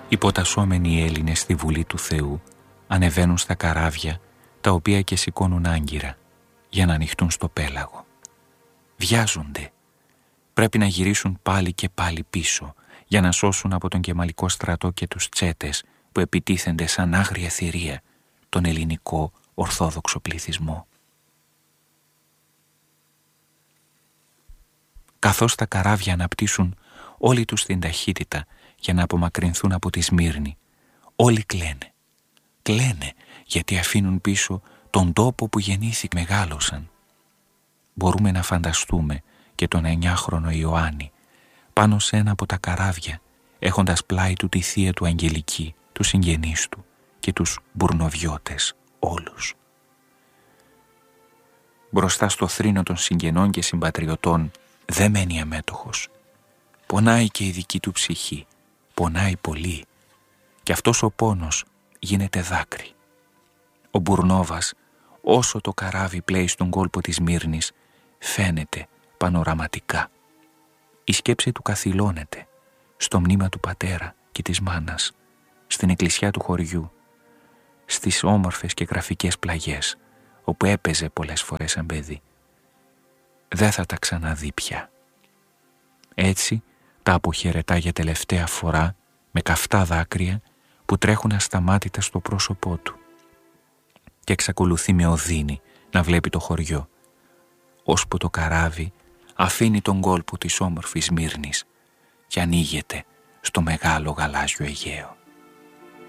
Υποτασσόμενοι οι Έλληνες στη Βουλή του Θεού ανεβαίνουν στα καράβια, τα οποία και σηκώνουν άγκυρα για να ανοιχτούν στο πέλαγο. Βιάζονται. Πρέπει να γυρίσουν πάλι και πάλι πίσω για να σώσουν από τον Κεμαλικό στρατό και τους τσέτες που επιτίθενται σαν άγρια θηρία τον ελληνικό ορθόδοξο πληθυσμό. Καθώς τα καράβια αναπτύσσουν όλοι τους την ταχύτητα για να απομακρυνθούν από τη Σμύρνη, όλοι κλαίνε. Κλαίνε γιατί αφήνουν πίσω τον τόπο που γεννήθηκαν, μεγάλωσαν. Μπορούμε να φανταστούμε και τον 9χρονο Ιωάννη πάνω σε ένα από τα καράβια, έχοντας πλάι του τη θεία του Αγγελική, τους συγγενείς του και τους μπουρνοβιώτες όλους. Μπροστά στο θρήνο των συγγενών και συμπατριωτών δεν μένει αμέτωχος. Πονάει και η δική του ψυχή, πονάει πολύ, και αυτός ο πόνος γίνεται δάκρυ. Ο Μπουρνόβας, όσο το καράβι πλέει στον κόλπο της Μύρνης, φαίνεται πανοραματικά. Η σκέψη του καθυλώνεται στο μνήμα του πατέρα και της μάνας, στην εκκλησιά του χωριού, στις όμορφες και γραφικές πλαγιές, όπου έπαιζε πολλές φορές σαν παιδί. Δεν θα τα ξαναδεί πια. Έτσι τα αποχαιρετά για τελευταία φορά με καυτά δάκρυα που τρέχουν ασταμάτητα στο πρόσωπό του, και εξακολουθεί με οδύνη να βλέπει το χωριό, ώσπου το καράβι αφήνει τον κόλπο της όμορφης Μύρνης και ανοίγεται στο μεγάλο γαλάζιο Αιγαίο.